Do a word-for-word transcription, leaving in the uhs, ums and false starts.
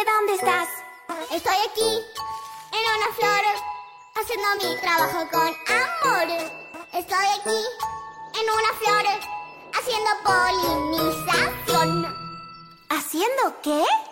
¿Dónde estás? Estoy aquí, en una flor, haciendo mi trabajo con amor. Estoy aquí, en una flor, haciendo polinización. ¿Haciendo qué?